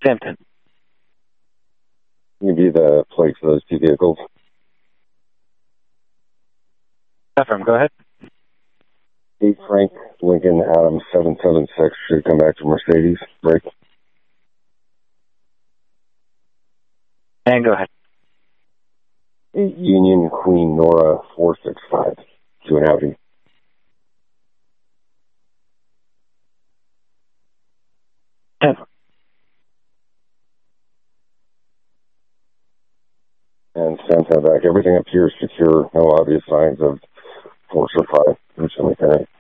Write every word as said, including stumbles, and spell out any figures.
Hampton. Can you be the plate for those two vehicles? Affirm, go ahead. eight Frank Lincoln Adam seven seven six should come back to Mercedes. Break. And go ahead. eight Union Queen Nora four six five to an Audi. ten. And stand back. Everything up here is secure. No obvious signs of force or fire.